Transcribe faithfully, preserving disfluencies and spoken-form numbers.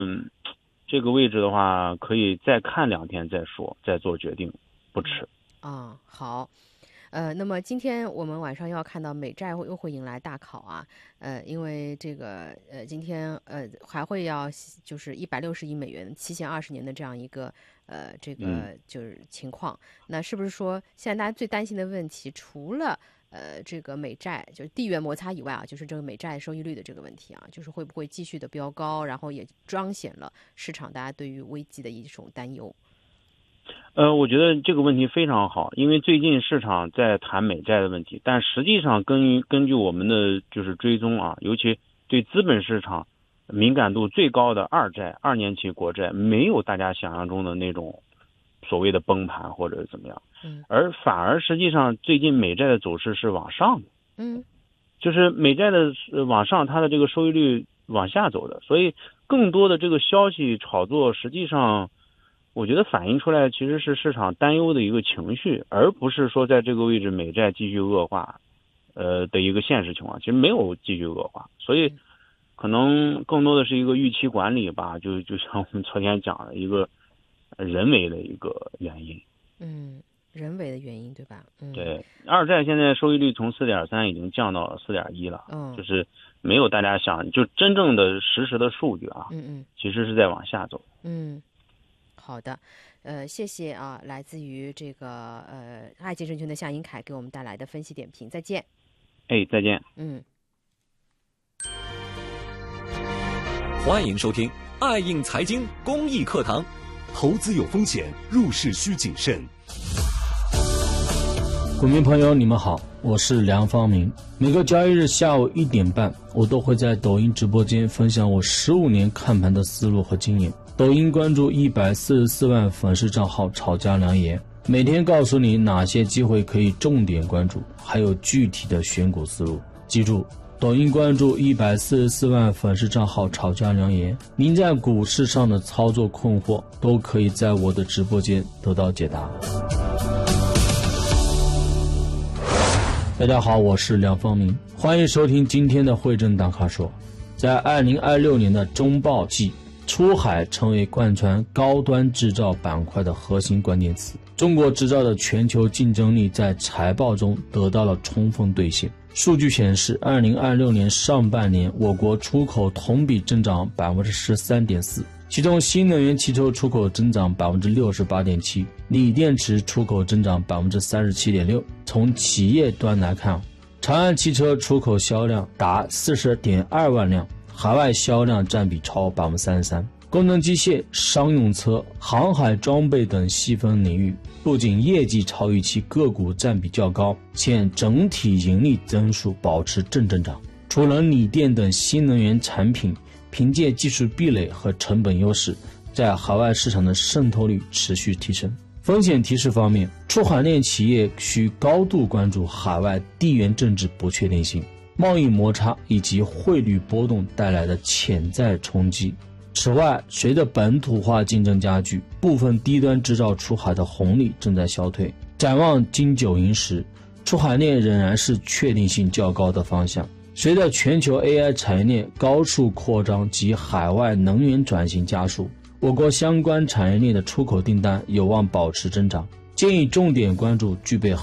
嗯，这个位置的话，可以再看两天再说，再做决定，不迟。 啊，好。呃，那么今天我们晚上要看到美债又会迎来大考啊，呃，因为这个呃，今天呃还会要就是一百六十亿美元期限二十年的这样一个呃这个就是情况，那是不是说现在大家最担心的问题，除了呃这个美债就是地缘摩擦以外啊，就是这个美债收益率的这个问题啊，就是会不会继续的飙高，然后也彰显了市场大家对于危机的一种担忧。 呃，我觉得这个问题非常好，因为最近市场在谈美债的问题，但实际上根根据我们的就是追踪啊，尤其对资本市场敏感度最高的二债、二年期国债，没有大家想象中的那种所谓的崩盘或者怎么样， 嗯， 而反而实际上最近美债的走势是往上的， 嗯， 就是美债的往上，它的这个收益率往下走的，所以更多的这个消息炒作实际上。我觉得反映出来其实是市场担忧的一个情绪，而不是说在这个位置美债继续恶化，呃的一个现实情况，其实没有继续恶化，所以可能更多的是一个预期管理吧，就就像我们昨天讲的一个人为的一个原因。 嗯，人为的原因对吧？嗯， 对，二债现在收益率从 四点三 已经降到 四点一 了， 嗯， 就是没有大家想就真正的实时的数据啊， 嗯嗯， 其实是在往下走。 嗯。好的，呃，谢谢啊，来自于这个呃爱杰证券的夏英凯给我们带来的分析点评，再见。 哎，再见。 嗯， 欢迎收听爱映财经公益课堂。 投资有风险，入市需谨慎。 股民朋友，你们好，我是梁方明。每个交易日下午一点半，我都会在抖音直播间分享我十五年看盘的思路和经验。抖音关注一百四十四万粉丝账号炒家良言，每天告诉你哪些机会可以重点关注，还有具体的选股思路。记住，抖音关注一百四十四万粉丝账号炒家良言，您在股市上的操作困惑都可以在我的直播间得到解答。大家好，我是梁方明，欢迎收听今天的汇证大咖说。在二零二六年的中报季，出海成为贯穿高端制造板块的核心关键词。中国制造的全球竞争力在财报中得到了充分兑现。数据显示，二零二六年上半年，我国出口同比增长 百分之十三点四， 其中新能源汽车出口增长 百分之六十八点七， 锂电池出口增长 百分之三十七点六。 从企业端来看，长安汽车出口销量达 四十点二万辆，海外销量占比超 百分之三十三。 功能机械、商用车、航海装备等细分领域不仅业绩超预期，个股占比较高，且整体盈利增速保持正增长。除了锂电等新能源产品凭借技术壁垒和成本优势，在海外市场的渗透率持续提升。风险提示方面，出海链企业需高度关注海外地缘政治不确定性、贸易摩擦以及汇率波动带来的潜在冲击。此外，随着本土化竞争加剧，部分低端制造出海的红利正在消退。展望金九银十，出海链仍然是确定性较高的方向。随着全球 A I 产业链高速扩张及海外能源转型加速，我国相关产业链的出口订单有望保持增长。建议重点关注具备